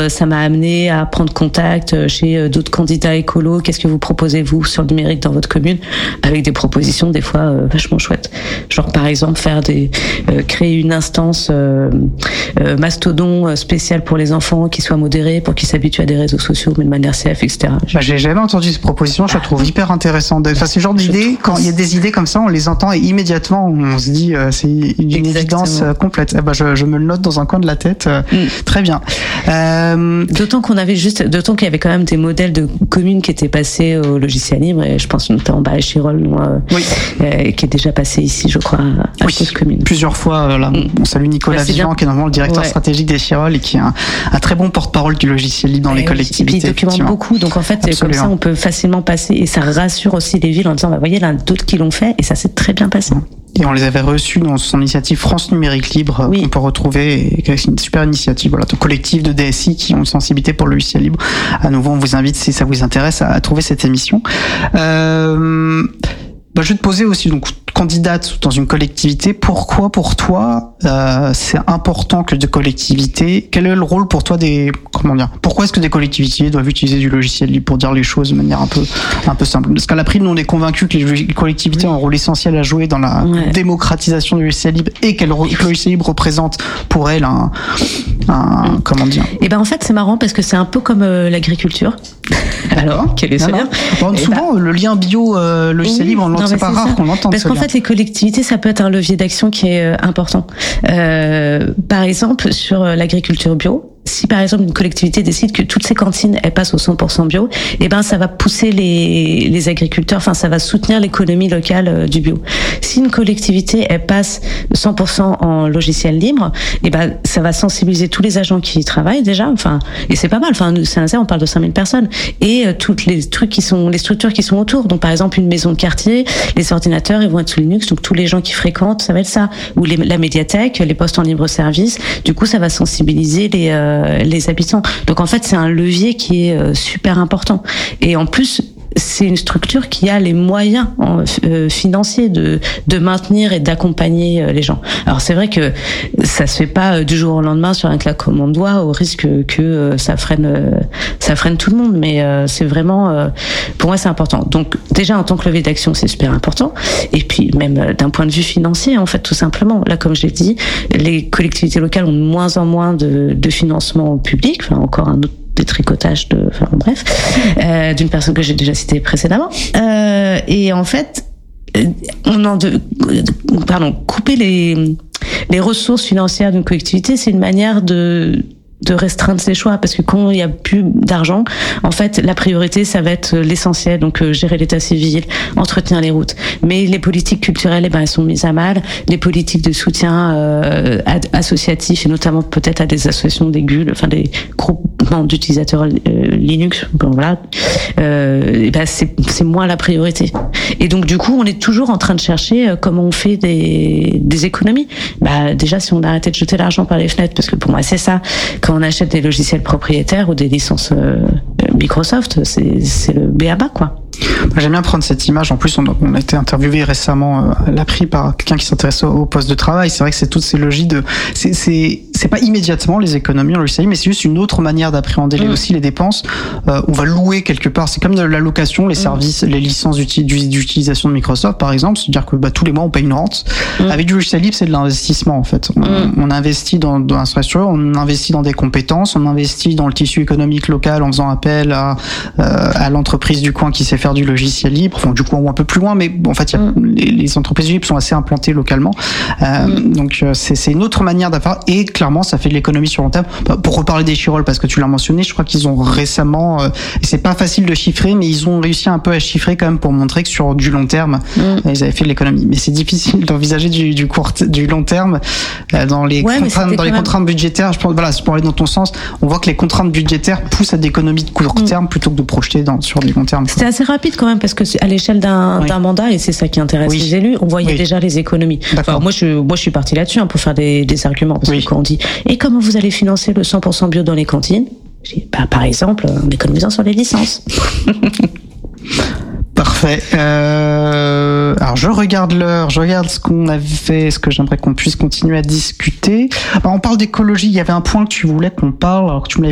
ça m'a amené à prendre contact chez d'autres candidats écolos. Qu'est-ce que vous proposez, vous, sur le numérique dans votre commune? Avec des propositions, des fois, vachement chouettes. Genre, par exemple, créer une instance Mastodon spéciale pour les enfants qui soit modérée pour qu'ils s'habituent à des réseaux sociaux, mais de manière safe, etc. J'ai jamais entendu cette proposition, je la trouve hyper intéressante. Enfin, c'est le genre d'idée, quand il y a des idées comme ça, on les entend et immédiatement, on se dit, c'est une évidence complète. Je me le note dans un coin de la tête. Très bien. D'autant qu'il y avait quand même des modèles de communes qui étaient passés au logiciel libre, et je pense notamment à Chirol, qui est déjà passé ici, je crois, à cette commune. Plusieurs fois, là. On salue Nicolas Vivant, qui est normalement le directeur stratégique des Chirol et qui est un très bon porte-parole du logiciel libre dans les collectivités. Et puis il documente beaucoup, donc en fait, comme ça, on peut facilement passer, et ça rassure aussi les villes en disant, voyez, là, d'autres qui l'ont fait, et ça s'est très bien passé. Et on les avait reçus dans son initiative France Numérique Libre, qu'on peut retrouver, et c'est une super initiative, de collectifs de DSI qui ont une sensibilité pour le logiciel libre. À nouveau, on vous invite, si ça vous intéresse, à trouver cette émission. Je vais te poser aussi, donc, candidate dans une collectivité, pourquoi pour toi c'est important que des collectivités, quel est le rôle pour toi pourquoi est-ce que des collectivités doivent utiliser du logiciel libre, pour dire les choses de manière un peu simple? Parce qu'à l'April, nous on est convaincus que les collectivités ont un rôle essentiel à jouer dans la démocratisation du logiciel libre, et que le logiciel libre représente pour elles comment dire? Et en fait c'est marrant parce que c'est un peu comme l'agriculture. Alors, quel est ce lien? Souvent le lien bio logiciel libre, c'est pas rare qu'on l'entende. Parce qu'en fait, les collectivités, ça peut être un levier d'action qui est important. Par exemple, sur l'agriculture bio, si par exemple une collectivité décide que toutes ses cantines elles passent au 100% bio, ça va pousser les agriculteurs, enfin ça va soutenir l'économie locale du bio. Si une collectivité elle passe 100% en logiciel libre, ça va sensibiliser tous les agents qui y travaillent déjà, et c'est pas mal, c'est un on parle de 5000 personnes, et toutes les structures qui sont autour. Donc par exemple une maison de quartier, les ordinateurs ils vont être sous Linux, donc tous les gens qui fréquentent, ça va être ça, ou la médiathèque, les postes en libre service. Du coup ça va sensibiliser les habitants. Donc en fait c'est un levier qui est super important, et en plus c'est une structure qui a les moyens financiers de maintenir et d'accompagner les gens. Alors c'est vrai que ça se fait pas du jour au lendemain sur un claquement de doigts, au risque que ça freine tout le monde, mais c'est vraiment pour moi c'est important. Donc déjà en tant que levier d'action c'est super important, et puis même d'un point de vue financier en fait, tout simplement. Là comme je l'ai dit, les collectivités locales ont de moins en moins de financement public, encore un autre détricotage d'une personne que j'ai déjà citée précédemment, et en fait couper les ressources financières d'une collectivité, c'est une manière de restreindre ses choix, parce que quand il y a plus d'argent, en fait, la priorité, ça va être l'essentiel, donc gérer l'état civil, entretenir les routes. Mais les politiques culturelles, elles sont mises à mal. Les politiques de soutien associatifs, et notamment peut-être à des associations des GUL, des groupements d'utilisateurs Linux, c'est moins la priorité. Et donc du coup, on est toujours en train de chercher comment on fait des économies. Déjà, si on arrêtait de jeter l'argent par les fenêtres, parce que pour moi, c'est ça. Quand on achète des logiciels propriétaires ou des licences Microsoft, c'est le b.a.-ba, quoi. J'aime bien prendre cette image. En plus, on a été interviewé récemment à l'April par quelqu'un qui s'intéresse au poste de travail. C'est vrai que c'est toutes ces logiques c'est pas immédiatement les économies en logiciel, mais c'est juste une autre manière d'appréhender aussi les dépenses. On va louer quelque part. C'est comme de la location, les services, les licences d'utilisation de Microsoft, par exemple. C'est-à-dire que tous les mois, on paye une rente. Avec du logiciel libre, c'est de l'investissement, en fait. On investit dans l'infrastructure, on investit dans des compétences, on investit dans le tissu économique local en faisant appel à l'entreprise du coin qui sait faire du logiciel libre, du coup un peu plus loin, mais en fait les entreprises libres sont assez implantées localement, donc c'est une autre manière d'affaire, et clairement ça fait de l'économie sur long terme. Pour reparler des Chirol, parce que tu l'as mentionné, je crois qu'ils ont récemment, et c'est pas facile de chiffrer, mais ils ont réussi un peu à chiffrer quand même pour montrer que sur du long terme ils avaient fait de l'économie, mais c'est difficile d'envisager du long terme dans les contraintes budgétaires. Je pense, c'est pour aller dans ton sens, on voit que les contraintes budgétaires poussent à des économies de court terme plutôt que de projeter sur du long terme. C'était assez rapide quand même, parce que à l'échelle d'un mandat, et c'est ça qui intéresse les élus, on voyait déjà les économies. Moi je suis partie là-dessus pour faire des arguments, parce que quand on dit et comment vous allez financer le 100% bio dans les cantines, j'ai dit, par exemple en économisant sur les licences. Parfait. Alors je regarde l'heure, je regarde ce qu'on avait fait, ce que j'aimerais qu'on puisse continuer à discuter. On parle d'écologie, il y avait un point que tu voulais qu'on parle, alors que tu me l'avais